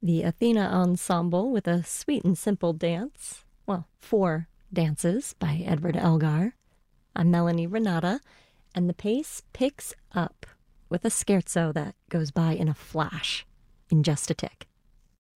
The Athena Ensemble with a sweet and simple dance. Well, four dances by Edward Elgar. I'm Melanie Renata, and the pace picks up with a scherzo that goes by in a flash, in just a tick.